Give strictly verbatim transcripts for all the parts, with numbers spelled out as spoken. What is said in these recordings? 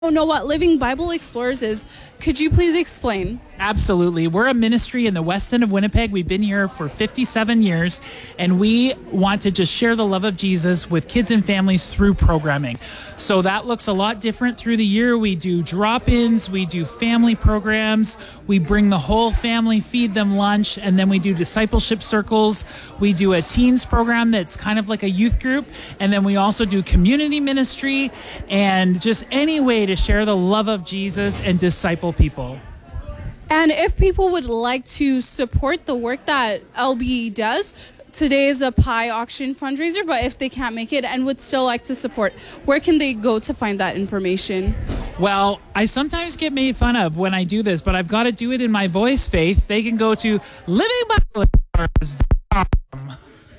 don't know what Living Bible Explorers is, could you please explain? Absolutely. We're a ministry in the west end of Winnipeg. We've been here for fifty-seven years, and we want to just share the love of Jesus with kids and families through programming. So that looks a lot different through the year. We do drop-ins, we do family programs, we bring the whole family, feed them lunch, and then we do discipleship circles. We do a teens program that's kind of like a youth group, and then we also do community ministry and just any way to share the love of Jesus and disciple people. And if people would like to support the work that L B E does, today is a pie auction fundraiser, but if they can't make it and would still like to support, where can they go to find that information? Well, I sometimes get made fun of when I do this, but I've got to do it in my voice, Faith. They can go to living bible explorers dot com.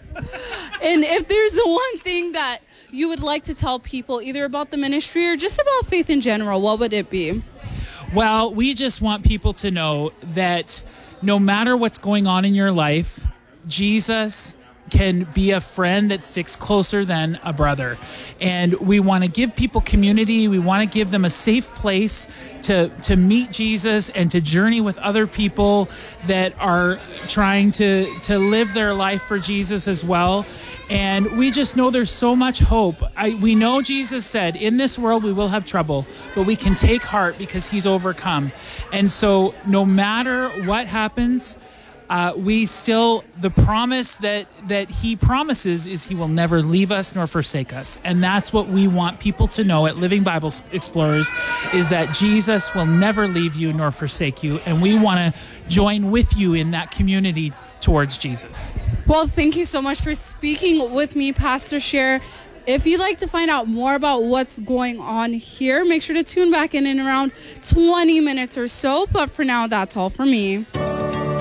And if there's one thing that you would like to tell people, either about the ministry or just about faith in general, what would it be? Well, we just want people to know that no matter what's going on in your life, Jesus can be a friend that sticks closer than a brother. And we want to give people community. We want to give them a safe place to, to meet Jesus and to journey with other people that are trying to, to live their life for Jesus as well. And we just know there's so much hope. I, we know Jesus said, in this world we will have trouble, but we can take heart because he's overcome. And so no matter what happens, Uh, we still, the promise that, that he promises is he will never leave us nor forsake us. And that's what we want people to know at Living Bible Explorers, is that Jesus will never leave you nor forsake you. And we want to join with you in that community towards Jesus. Well, thank you so much for speaking with me, Pastor Scher. If you'd like to find out more about what's going on here, make sure to tune back in in around twenty minutes or so. But for now, that's all for me.